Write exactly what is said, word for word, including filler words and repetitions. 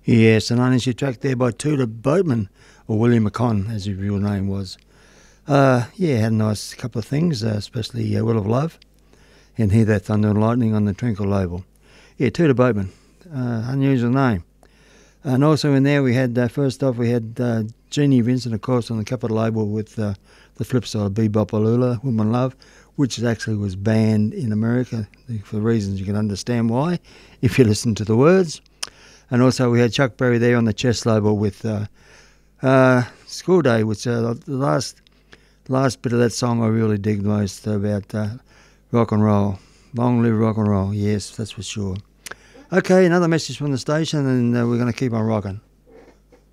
Yes, an ownership track there by Tudor Boatman, or William McCon, as his real name was. Uh, yeah, had a nice couple of things, uh, especially uh, Will of Love and Hear That Thunder and Lightning on the Twinkle label. Yeah, Tudor Boatman, uh, unusual name. And also in there we had, uh, first off, we had uh, Jeannie Vincent, of course, on the Capitol label with uh, the flip side of Bebop Alula, Woman Love, which actually was banned in America for reasons you can understand why, if you listen to the words. And also we had Chuck Berry there on the Chess label with uh, uh, School Day, which uh, the last last bit of that song I really dig most, about uh, rock and roll. Long live rock and roll, yes, that's for sure. Okay, another message from the station, and uh, we're going to keep on rocking.